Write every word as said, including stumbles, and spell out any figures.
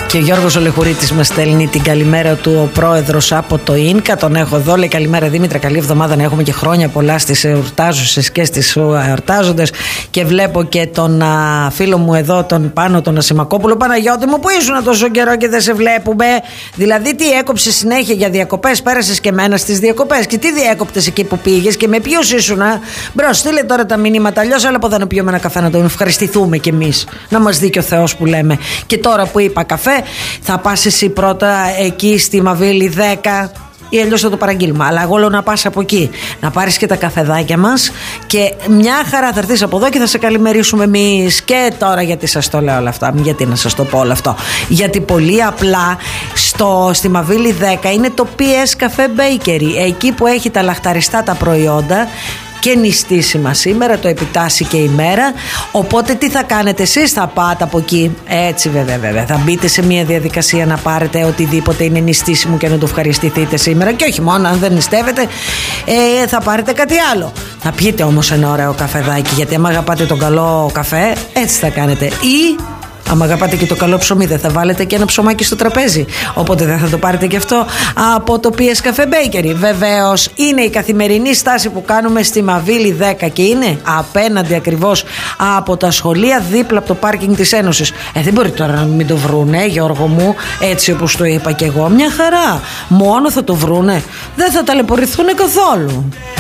Και ο Γιώργος ο Λεχουρίτης μας στέλνει την καλημέρα του, ο πρόεδρος από το Ίνκα. Τον έχω εδώ, λέει καλημέρα Δήμητρα, καλή εβδομάδα να έχουμε και χρόνια πολλά στις εορτάζουσες και στις εορτάζοντες. Και βλέπω και τον α, φίλο μου εδώ, τον Πάνο, τον Ασημακόπουλο. Παναγιώτη μου, που ήσουν τόσο καιρό και δεν σε βλέπουμε? Δηλαδή, τι έκοψες συνέχεια για διακοπές? Πέρασες και μένα στις διακοπές. Και τι διέκοπτες εκεί που πήγες και με ποιους ήσουν? Μπρο, στείλε τώρα τα μηνύματα. Αλλιώς, αλλά από εδώ να πιούμε ένα καφέ να τον ευχαριστηθούμε κι εμείς. Να μας δει και ο Θεός που λέμε. Και τώρα που είπα καφέ, θα πας εσύ πρώτα εκεί στη Μαβίλη δέκα ή αλλιώς θα το παραγγείλουμε. Αλλά εγώ λέω να πας από εκεί, να πάρεις και τα καφεδάκια μας και μια χαρά θα έρθεις από εδώ και θα σε καλημερίσουμε εμείς. Και τώρα γιατί σας το λέω όλα αυτά? Γιατί να σας το πω όλο αυτό? Γιατί πολύ απλά στο, στη Μαβίλη δέκα είναι το πι ες Cafe Bakery, εκεί που έχει τα λαχταριστά τα προϊόντα και νηστίσιμα σήμερα, το επιτάσσει και η μέρα. Οπότε τι θα κάνετε εσείς? Θα πάτε από εκεί, έτσι βέβαια, βέβαια. Θα μπείτε σε μια διαδικασία να πάρετε οτιδήποτε είναι νηστίσιμο και να το ευχαριστηθείτε σήμερα. Και όχι μόνο, αν δεν νηστεύετε, ε, θα πάρετε κάτι άλλο. Θα πιείτε όμως ένα ωραίο καφεδάκι, γιατί άμα αγαπάτε τον καλό καφέ, έτσι θα κάνετε. Ή άμα αγαπάτε και το καλό ψωμί, δεν θα βάλετε και ένα ψωμάκι στο τραπέζι? Οπότε δεν θα το πάρετε και αυτό από το πι ες Cafe Bakery? Βεβαίως, είναι η καθημερινή στάση που κάνουμε στη Μαβίλη δέκα και είναι απέναντι ακριβώς από τα σχολεία, δίπλα από το πάρκινγκ της Ένωσης. Ε, δεν μπορεί τώρα να μην το βρούνε, Γιώργο μου, έτσι όπως το είπα και εγώ. Μια χαρά. Μόνο θα το βρούνε, δεν θα ταλαιπωρηθούν καθόλου.